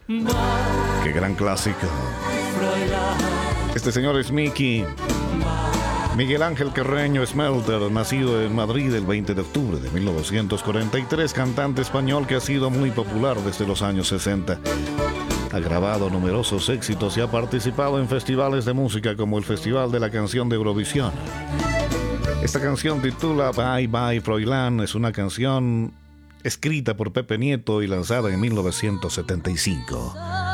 Qué gran clásico. Este señor es Miguel Ángel Carreño Smelter, nacido en Madrid el 20 de octubre de 1943, cantante español que ha sido muy popular desde los años 60. Ha grabado numerosos éxitos y ha participado en festivales de música como el Festival de la Canción de Eurovisión. Esta canción titula Bye Bye Froilán, es una canción escrita por Pepe Nieto y lanzada en 1975.